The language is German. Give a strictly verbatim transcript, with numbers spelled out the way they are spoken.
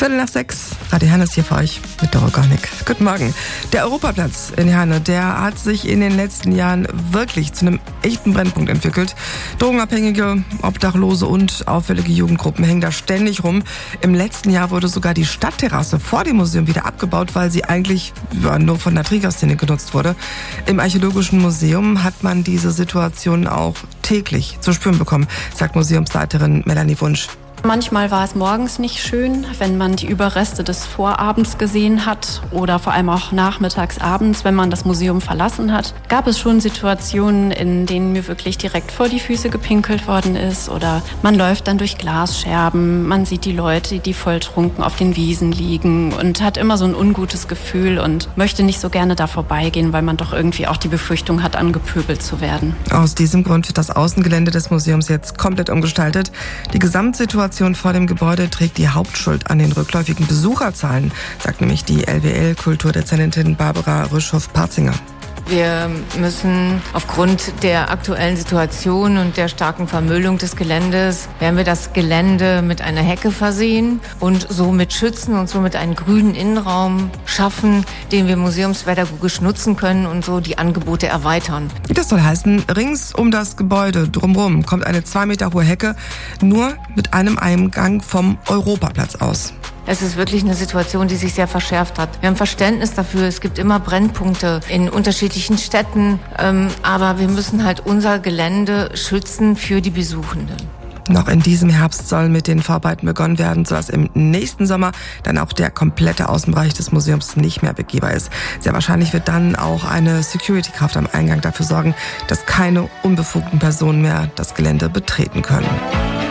Viertel nach sechs, Radio Herne ist hier für euch mit Doro Gornik. Guten Morgen. Der Europaplatz in Herne, der hat sich in den letzten Jahren wirklich zu einem echten Brennpunkt entwickelt. Drogenabhängige, Obdachlose und auffällige Jugendgruppen hängen da ständig rum. Im letzten Jahr wurde sogar die Stadtterrasse vor dem Museum wieder abgebaut, weil sie eigentlich ja, nur von der Trägerszene genutzt wurde. Im Archäologischen Museum hat man diese Situation auch täglich zu spüren bekommen, sagt Museumsleiterin Melanie Wunsch. Manchmal war es morgens nicht schön, wenn man die Überreste des Vorabends gesehen hat oder vor allem auch nachmittags, abends, wenn man das Museum verlassen hat. Gab es schon Situationen, in denen mir wirklich direkt vor die Füße gepinkelt worden ist oder man läuft dann durch Glasscherben, man sieht die Leute, die volltrunken auf den Wiesen liegen und hat immer so ein ungutes Gefühl und möchte nicht so gerne da vorbeigehen, weil man doch irgendwie auch die Befürchtung hat, angepöbelt zu werden. Aus diesem Grund wird das Außengelände des Museums jetzt komplett umgestaltet. Die Gesamtsituation vor dem Gebäude trägt die Hauptschuld an den rückläufigen Besucherzahlen, sagt nämlich die L W L-Kulturdezernentin Barbara Rüschow-Parzinger. Wir müssen aufgrund der aktuellen Situation und der starken Vermüllung des Geländes, werden wir das Gelände mit einer Hecke versehen und somit schützen und somit einen grünen Innenraum schaffen, den wir museumspädagogisch nutzen können und so die Angebote erweitern. Das soll heißen, rings um das Gebäude drumherum kommt eine zwei Meter hohe Hecke, nur mit einem Eingang vom Europaplatz aus. Es ist wirklich eine Situation, die sich sehr verschärft hat. Wir haben Verständnis dafür, es gibt immer Brennpunkte in unterschiedlichen Städten, ähm, aber wir müssen halt unser Gelände schützen für die Besuchenden. Noch in diesem Herbst soll mit den Vorarbeiten begonnen werden, sodass im nächsten Sommer dann auch der komplette Außenbereich des Museums nicht mehr begehbar ist. Sehr wahrscheinlich wird dann auch eine Security-Kraft am Eingang dafür sorgen, dass keine unbefugten Personen mehr das Gelände betreten können.